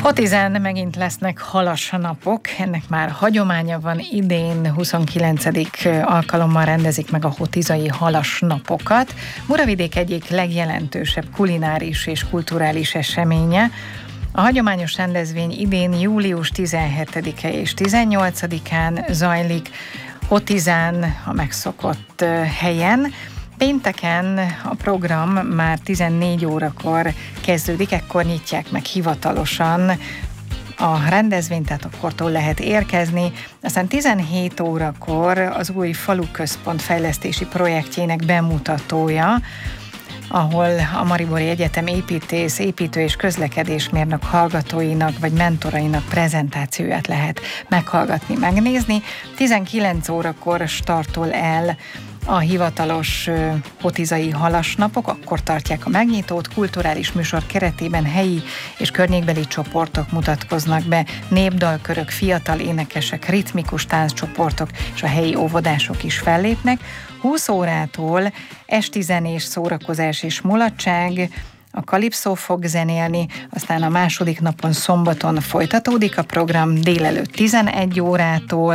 Hotizán megint lesznek halas napok, ennek már hagyománya van, idén 29. alkalommal rendezik meg a hotizai halas napokat. Muravidék egyik legjelentősebb kulináris és kulturális eseménye. A hagyományos rendezvény idén július 17-e és 18-án zajlik Hotizán, a megszokott helyen. Pénteken a program már 14 órakor kezdődik, ekkor nyitják meg hivatalosan a rendezvényt, tehát akkortól lehet érkezni. Aztán 17 órakor az új faluközpont fejlesztési projektjének bemutatója, ahol a Maribori Egyetem építész, építő és közlekedésmérnök hallgatóinak vagy mentorainak prezentációját lehet meghallgatni, megnézni. 19 órakor startol el a hivatalos hotizai halasnapok, akkor tartják a megnyitót, kulturális műsor keretében helyi és környékbeli csoportok mutatkoznak be, népdalkörök, fiatal énekesek, ritmikus tánccsoportok és a helyi óvodások is fellépnek. 20 órától esti zenés szórakozás és mulatság, a kalipszó fog zenélni, aztán a második napon szombaton folytatódik a program délelőtt 11 órától,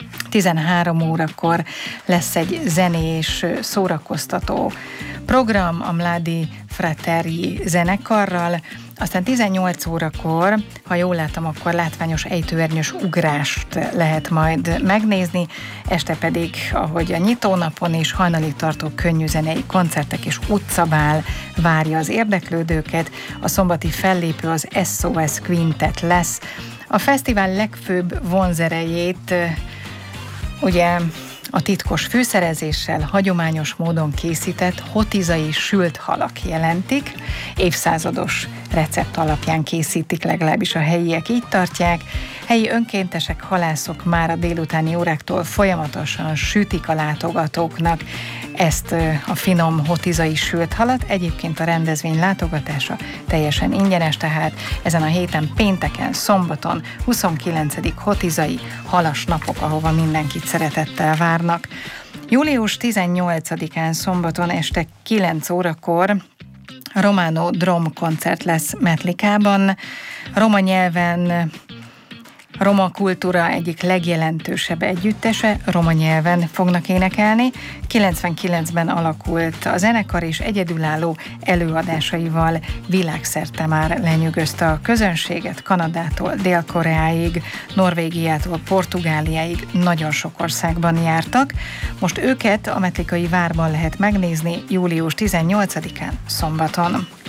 13 órakor lesz egy zenés, szórakoztató program a Mládi Frateri zenekarral, aztán 18 órakor, ha jól látom, akkor látványos ejtőernyős ugrást lehet majd megnézni, este pedig, ahogy a nyitónapon is, hajnalig tartó könnyűzenei koncertek és utcabál várja az érdeklődőket. A szombati fellépő az SOS Quintet lesz. A fesztivál legfőbb vonzerejét ugye a titkos fűszerezéssel hagyományos módon készített hotizai sült halak jelentik. Évszázados recept alapján készítik, legalábbis a helyiek így tartják. Helyi önkéntesek, halászok már a délutáni óráktól folyamatosan sütik a látogatóknak ezt a finom hotizai sült halat. Egyébként a rendezvény látogatása teljesen ingyenes, tehát ezen a héten pénteken, szombaton 29. hotizai halas napok, ahova mindenkit szeretettel várnak. Július 18-án szombaton este 9 órakor Romano Drom koncert lesz Metlikában. Roma nyelven, roma kultúra egyik legjelentősebb együttese, roma nyelven fognak énekelni. 99-ben alakult a zenekar, és egyedülálló előadásaival világszerte már lenyűgözte a közönséget. Kanadától Dél-Koreáig, Norvégiától Portugáliáig nagyon sok országban jártak. Most őket a Metlikai Várban lehet megnézni július 18-án szombaton.